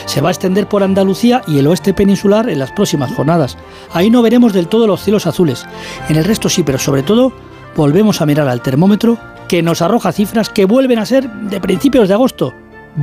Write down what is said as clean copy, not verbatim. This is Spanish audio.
se va a extender por Andalucía y el oeste peninsular en las próximas jornadas. Ahí no veremos del todo los cielos azules. En el resto sí, pero sobre todo volvemos a mirar al termómetro, que nos arroja cifras que vuelven a ser de principios de agosto.